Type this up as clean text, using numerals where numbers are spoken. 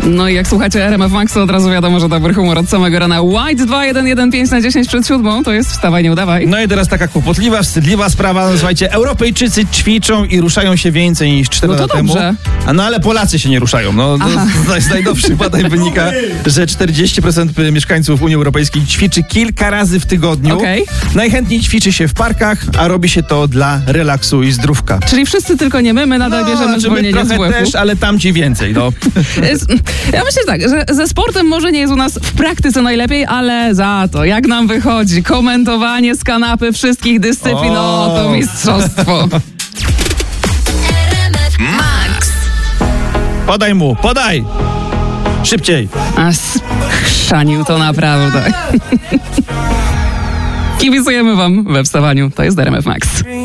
No i jak słuchacie RMF Maxu, od razu wiadomo, że dobry humor od samego rana. White 2115 na 10 przed 7, to jest wstawaj, nie udawaj. No i teraz taka kłopotliwa, wstydliwa sprawa. Słuchajcie, Europejczycy ćwiczą i ruszają się więcej niż 4 lata temu. No ale Polacy się nie ruszają. No, z najnowszych badań wynika, że 40% mieszkańców Unii Europejskiej ćwiczy kilka razy w tygodniu. Najchętniej ćwiczy się w parkach, a robi się to dla relaksu i zdrówka. Czyli wszyscy, tylko nie my nadal bierzemy zwolnienie z WF-u. Też, ale tamci więcej, no. Ja myślę tak, że ze sportem może nie jest u nas w praktyce najlepiej, ale za to, jak nam wychodzi komentowanie z kanapy wszystkich dyscyplin, to mistrzostwo. Max. Podaj mu, podaj! Szybciej! A chrzanił to naprawdę. Kibicujemy wam we wstawaniu. To jest RMF Max.